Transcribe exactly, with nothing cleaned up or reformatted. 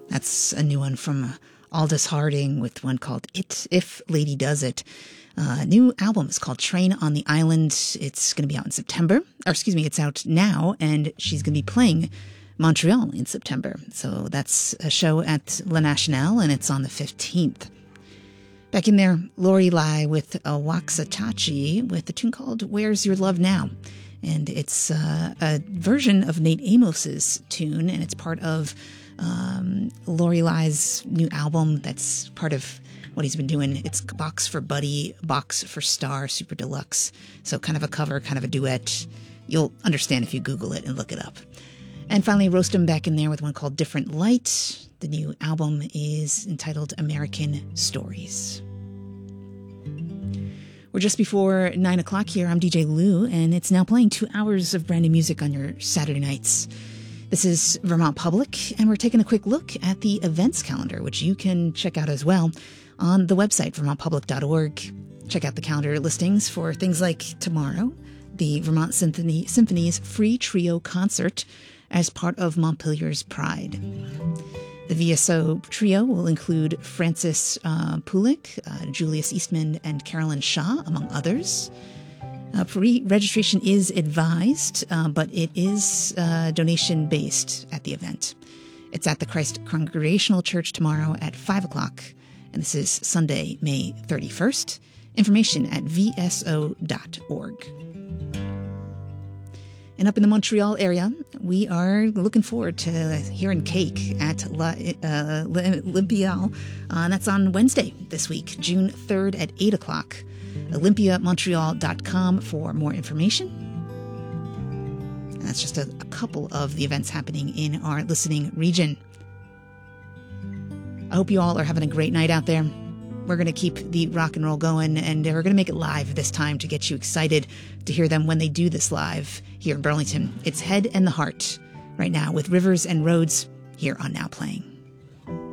That's a new one from Aldous Harding with one called It If Lady Does It. Uh, new album is called Train on the Island. It's going to be out in September. Or excuse me, it's out now, and she's going to be playing Montreal in September. So that's a show at La Nationale, and it's on the fifteenth. Back in there, Lori Lai with a Waxahachie with a tune called Where's Your Love Now? And it's uh, a version of Nate Amos's tune, and it's part of um, Lori Lai's new album that's part of what he's been doing. It's Box for Buddy, Box for Star, Super Deluxe. So kind of a cover, kind of a duet. You'll understand if you Google it and look it up. And finally, Rostam back in there with one called Different Light. The new album is entitled American Stories. We're just before nine o'clock here. I'm D J Lou, and it's now playing two hours of brand new music on your Saturday nights. This is Vermont Public, and we're taking a quick look at the events calendar, which you can check out as well on the website, vermont public dot org. Check out the calendar listings for things like tomorrow, the Vermont Symphony Symphony's free trio concert as part of Montpelier's Pride. The V S O trio will include Francis uh, Pulik, uh, Julius Eastman, and Carolyn Shaw, among others. Uh, pre-registration is advised, uh, but it is uh, donation-based at the event. It's at the Christ Congregational Church tomorrow at five o'clock, and this is Sunday, May thirty-first. Information at v s o dot org. And up in the Montreal area, we are looking forward to hearing Cake at La, uh, Olympiale. Uh, that's on Wednesday this week, June third at eight o'clock. olympia montreal dot com for more information. And that's just a, a couple of the events happening in our listening region. I hope you all are having a great night out there. We're going to keep the rock and roll going, and we're going to make it live this time to get you excited to hear them when they do this live here in Burlington. It's Head and the Heart right now with Rivers and Roads here on Now Playing.